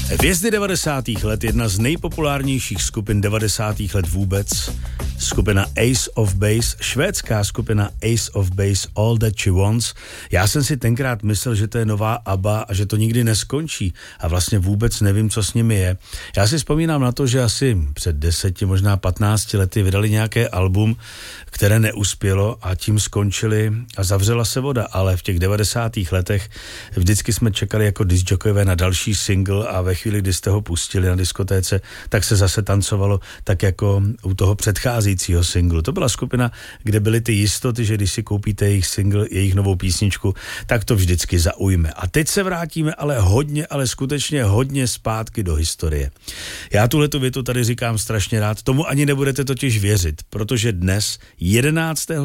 Hvězdy 90. let, jedna z nejpopulárnějších skupin 90. let vůbec, skupina Ace of Base, švédská skupina Ace of Base, All That She Wants. Já jsem si tenkrát myslel, že to je nová ABBA a že to nikdy neskončí a vlastně vůbec nevím, co s nimi je. Já si vzpomínám na to, že asi před 10, možná 15 lety vydali nějaké album, které neuspělo a tím skončili a zavřela se voda, ale v těch 90. letech vždycky jsme čekali jako discjokové na další single a ve chvíli, kdy jste ho pustili na diskotéce, tak se zase tancovalo tak jako u toho předcházejícího singlu. To byla skupina, kde byly ty jistoty, že když si koupíte jejich single, jejich novou písničku, tak to vždycky zaujme. A teď se vrátíme ale skutečně hodně zpátky do historie. Já tuhletu větu tady říkám strašně rád, tomu ani nebudete totiž věřit, protože dnes 11.